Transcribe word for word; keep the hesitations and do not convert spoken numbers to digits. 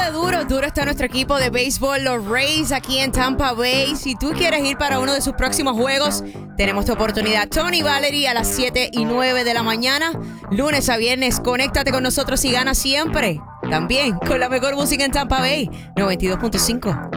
de duro, duro está nuestro equipo de béisbol, los Rays, aquí en Tampa Bay. Si tú quieres ir para uno de sus próximos juegos, tenemos tu oportunidad. Tony Valery a las siete y nueve de la mañana, lunes a viernes. Conéctate con nosotros y gana siempre. También con la mejor música en Tampa Bay, noventa y dos punto cinco.